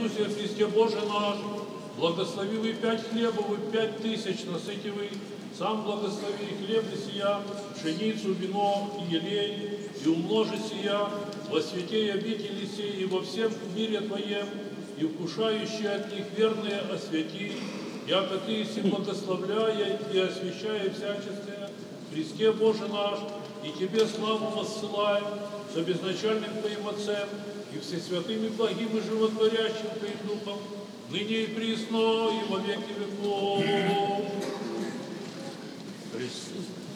Иисусе Христе Боже наш, благослови вы 5 хлебов и 5000 насытивый, сам благослови хлеб и сия, пшеницу, вино и елей, и умножи сия во святей обители сей и во всем мире Твоем, и вкушающие от них верные освяти, яко Ты си благословляя и освящая всяческое, Христе Боже наш, и Тебе славу воссылаем со безначальным Твоим Отцем, и всесвятым и благим и животворящим Твоим Духом, ныне и присно, и во веки веков. Христос.